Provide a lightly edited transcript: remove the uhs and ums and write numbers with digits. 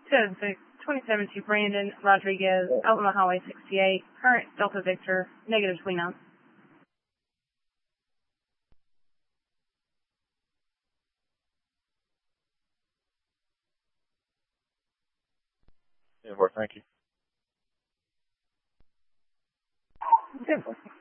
Good. So 27 to Brandon Rodriguez, Alabama Highway 68, current Delta Victor, negative 29. Yeah, thank you. Good.